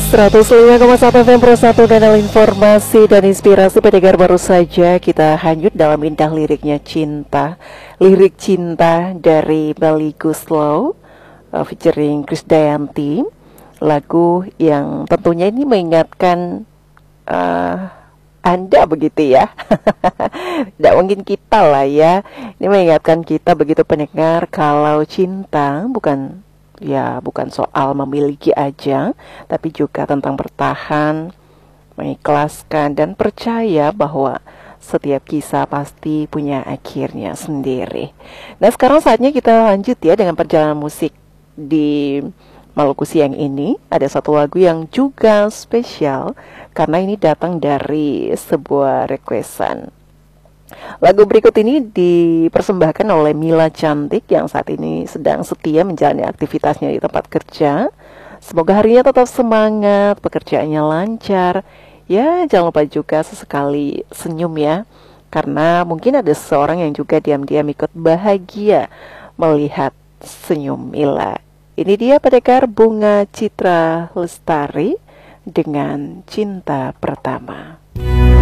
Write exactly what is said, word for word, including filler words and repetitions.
seratus lima koma satu F M Pro satu, kanal informasi dan inspirasi pendengar. Baru saja kita hanyut dalam indah liriknya Cinta. Lirik Cinta dari Melly Goeslaw uh, featuring Krisdayanti. Lagu yang tentunya ini mengingatkan uh, Anda begitu ya. Tidak mungkin kita lah ya. Ini mengingatkan kita begitu pendengar, kalau cinta bukan ya bukan soal memiliki aja, tapi juga tentang bertahan, mengikhlaskan, dan percaya bahwa setiap kisah pasti punya akhirnya sendiri. Nah, sekarang saatnya kita lanjut ya dengan perjalanan musik di Maluku siang ini. Ada satu lagu yang juga spesial karena ini datang dari sebuah requestan. Lagu berikut ini dipersembahkan oleh Mila Cantik yang saat ini sedang setia menjalani aktivitasnya di tempat kerja. Semoga harinya tetap semangat, pekerjaannya lancar. Ya, jangan lupa juga sesekali senyum ya, karena mungkin ada seseorang yang juga diam-diam ikut bahagia melihat senyum Mila. Ini dia pendekar Bunga Citra Lestari dengan Cinta Pertama.